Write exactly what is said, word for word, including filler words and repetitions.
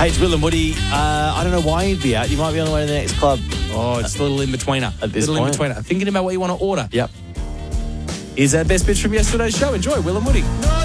Hey, it's Will and Woody. Uh, I don't know why you'd be out. You might be on the way to the next club. Oh, it's a little in-betweener. At this little point. in-betweener. Thinking about what you want to order. Yep. Here's our best bits from yesterday's show. Enjoy, Will and Woody.